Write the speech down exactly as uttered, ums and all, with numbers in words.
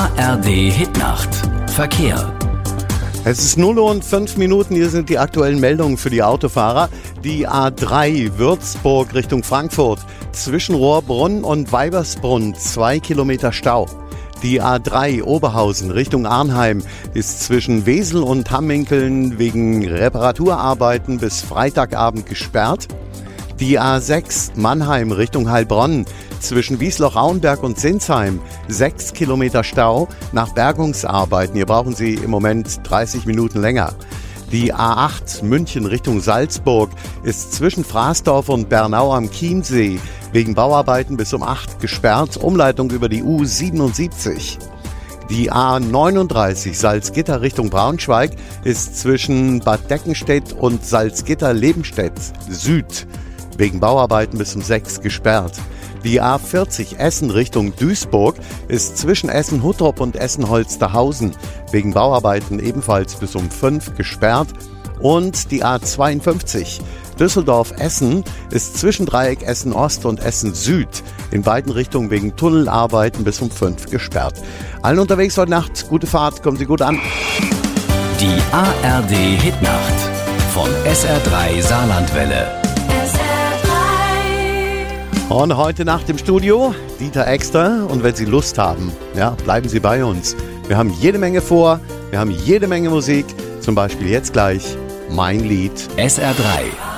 A R D-Hitnacht. Verkehr. Es ist null Uhr und fünf Minuten, hier sind die aktuellen Meldungen für die Autofahrer. Die A drei Würzburg Richtung Frankfurt, zwischen Rohrbrunn und Weibersbrunn, zwei Kilometer Stau. Die A drei Oberhausen Richtung Arnheim ist zwischen Wesel und Hamminkeln wegen Reparaturarbeiten bis Freitagabend gesperrt. Die A sechs Mannheim Richtung Heilbronn zwischen Wiesloch-Auenberg und Sinsheim, sechs Kilometer Stau nach Bergungsarbeiten. Hier brauchen Sie im Moment dreißig Minuten länger. Die A acht München Richtung Salzburg ist zwischen Fraßdorf und Bernau am Chiemsee wegen Bauarbeiten bis um acht gesperrt. Umleitung über die U siebenundsiebzig. Die A neununddreißig Salzgitter Richtung Braunschweig ist zwischen Bad Deckenstedt und Salzgitter-Lebenstedt Süd wegen Bauarbeiten bis um sechs gesperrt. Die A vierzig Essen Richtung Duisburg ist zwischen Essen-Huttrop und Essen-Holsterhausen wegen Bauarbeiten ebenfalls bis um fünf gesperrt. Und die A zweiundfünfzig Düsseldorf-Essen ist zwischen Dreieck Essen-Ost und Essen-Süd in beiden Richtungen wegen Tunnelarbeiten bis um fünf gesperrt. Allen unterwegs heute Nacht, gute Fahrt, kommen Sie gut an. Die A R D-Hitnacht von S R drei Saarlandwelle. Und heute Nacht im Studio Dieter Exter, und wenn Sie Lust haben, ja, bleiben Sie bei uns. Wir haben jede Menge vor, wir haben jede Menge Musik, zum Beispiel jetzt gleich Mein Lied. S R drei